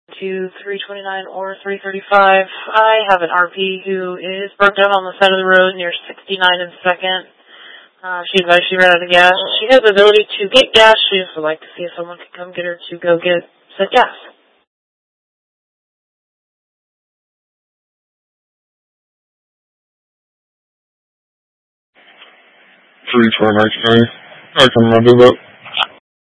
to 329 or 335. I have an RP who is broke down on the side of the road near 69 and 2nd. She advised she ran out of gas. She has the ability to get gas. She just would like to see if someone could come get her to go get said gas. 329 County. I can do that.